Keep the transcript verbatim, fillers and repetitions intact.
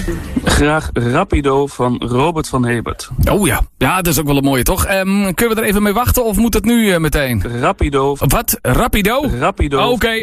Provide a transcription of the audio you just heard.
Graag Rapido van Robert van Hebert. Oh ja, ja, dat is ook wel een mooie, toch? Um, kunnen we er even mee wachten of moet het nu uh, meteen? Rapido. Wat? Rapido? Rapido. Oké. Okay.